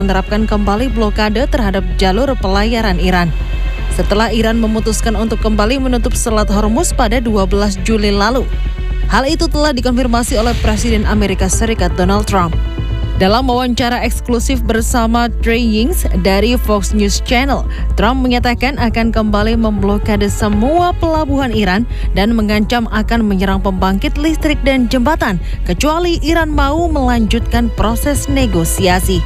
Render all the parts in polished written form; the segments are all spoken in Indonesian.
menerapkan kembali blokade terhadap jalur pelayaran Iran. Setelah Iran memutuskan untuk kembali menutup Selat Hormuz pada 12 Juli lalu. Hal itu telah dikonfirmasi oleh Presiden Amerika Serikat Donald Trump. Dalam wawancara eksklusif bersama Trey Yings dari Fox News Channel, Trump menyatakan akan kembali memblokade semua pelabuhan Iran dan mengancam akan menyerang pembangkit listrik dan jembatan, kecuali Iran mau melanjutkan proses negosiasi.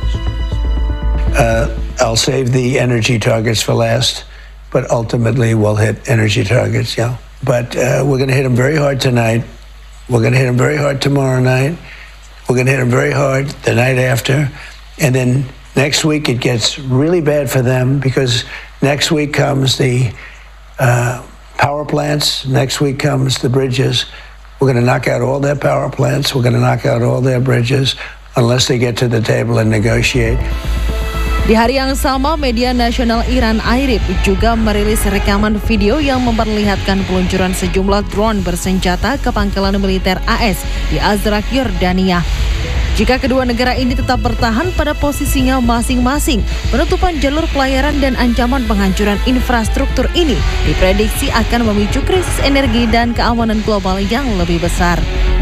I'll save the energy targets for last, but ultimately we'll hit energy targets, yeah. But we're going to hit them very hard tonight. We're going to hit them very hard tomorrow night. We're going to hit them very hard the night after. And then next week it gets really bad for them because next week comes the power plants. Next week comes the bridges. We're going to knock out all their power plants. We're going to knock out all their bridges unless they get to the table and negotiate. Di hari yang sama, media nasional Iran IRIB juga merilis rekaman video yang memperlihatkan peluncuran sejumlah drone bersenjata ke pangkalan militer AS di Azraq, Yordania. Jika kedua negara ini tetap bertahan pada posisinya masing-masing, penutupan jalur pelayaran dan ancaman penghancuran infrastruktur ini diprediksi akan memicu krisis energi dan keamanan global yang lebih besar.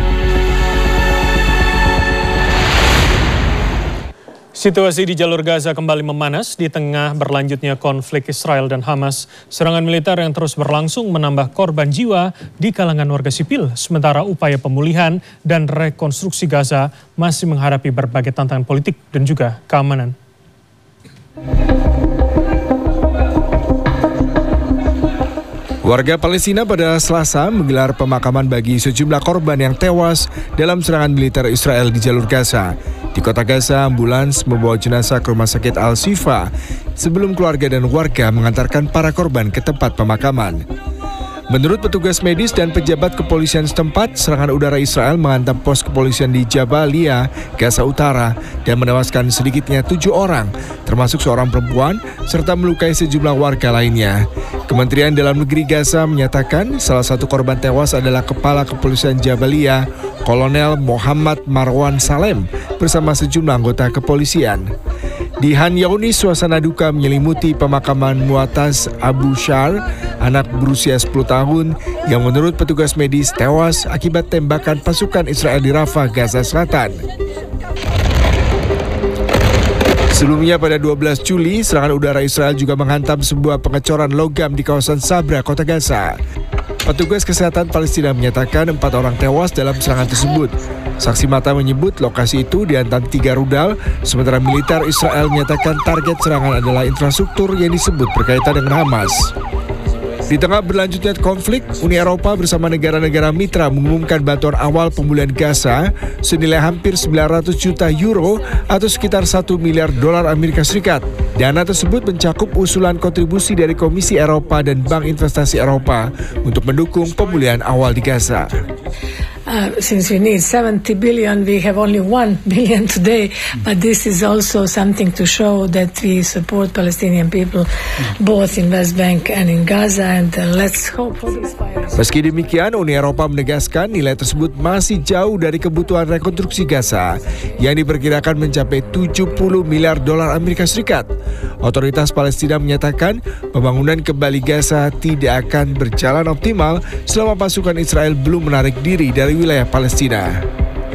Situasi di jalur Gaza kembali memanas di tengah berlanjutnya konflik Israel dan Hamas. Serangan militer yang terus berlangsung menambah korban jiwa di kalangan warga sipil, sementara upaya pemulihan dan rekonstruksi Gaza masih menghadapi berbagai tantangan politik dan juga keamanan. Warga Palestina pada Selasa menggelar pemakaman bagi sejumlah korban yang tewas dalam serangan militer Israel di jalur Gaza. Di kota Gaza, ambulans membawa jenazah ke rumah sakit Al-Shifa sebelum keluarga dan warga mengantarkan para korban ke tempat pemakaman. Menurut petugas medis dan pejabat kepolisian setempat, serangan udara Israel menghantam pos kepolisian di Jabalia, Gaza Utara, dan menewaskan sedikitnya 7 orang, termasuk seorang perempuan, serta melukai sejumlah warga lainnya. Kementerian Dalam Negeri Gaza menyatakan salah satu korban tewas adalah Kepala Kepolisian Jabalia, Kolonel Muhammad Marwan Salem, bersama sejumlah anggota kepolisian. Di Han Younis, suasana duka menyelimuti pemakaman Mu'taz Abu Shar, anak berusia 10 tahun yang menurut petugas medis tewas akibat tembakan pasukan Israel di Rafah, Gaza Selatan. Sebelumnya pada 12 Juli, serangan udara Israel juga menghantam sebuah pengecoran logam di kawasan Sabra, kota Gaza. Petugas kesehatan Palestina menyatakan 4 orang tewas dalam serangan tersebut. Saksi mata menyebut lokasi itu dihantam 3 rudal, sementara militer Israel menyatakan target serangan adalah infrastruktur yang disebut berkaitan dengan Hamas. Di tengah berlanjutnya konflik, Uni Eropa bersama negara-negara mitra mengumumkan bantuan awal pemulihan Gaza senilai hampir 900 juta euro atau sekitar 1 miliar dolar Amerika Serikat. Dana tersebut mencakup usulan kontribusi dari Komisi Eropa dan Bank Investasi Eropa untuk mendukung pemulihan awal di Gaza. Since we need 70 billion, we have only 1 billion today. But this is also something to show that we support Palestinian people, both in West Bank and in Gaza. And let's hope for this fire. Meski demikian, Uni Eropa menegaskan nilai tersebut masih jauh dari kebutuhan rekonstruksi Gaza yang diperkirakan mencapai 70 miliar dolar Amerika Serikat. Otoritas Palestina menyatakan pembangunan kembali Gaza tidak akan berjalan optimal selama pasukan Israel belum menarik diri dari wilayah Palestina.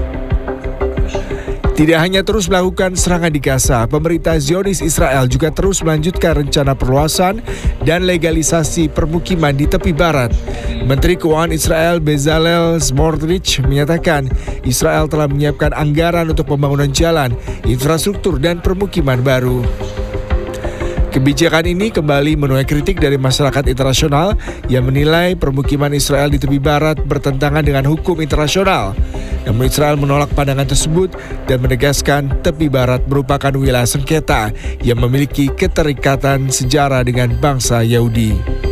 Tidak hanya terus melakukan serangan di Gaza, pemerintah Zionis Israel juga terus melanjutkan rencana perluasan dan legalisasi permukiman di tepi barat. Menteri Keuangan Israel Bezalel Smotrich menyatakan Israel telah menyiapkan anggaran untuk pembangunan jalan, infrastruktur, dan permukiman baru. Kebijakan ini kembali menuai kritik dari masyarakat internasional yang menilai permukiman Israel di tepi barat bertentangan dengan hukum internasional. Namun Israel menolak pandangan tersebut dan menegaskan tepi barat merupakan wilayah sengketa yang memiliki keterikatan sejarah dengan bangsa Yahudi.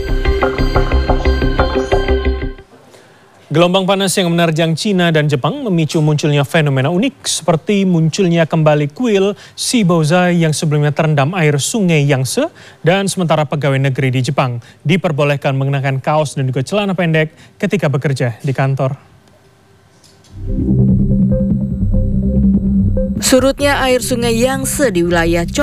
Gelombang panas yang menerjang Cina dan Jepang memicu munculnya fenomena unik seperti munculnya kembali kuil Shibuya yang sebelumnya terendam air sungai Yangtze, dan sementara pegawai negeri di Jepang diperbolehkan mengenakan kaos dan juga celana pendek ketika bekerja di kantor. Surutnya air sungai Yangtze di wilayah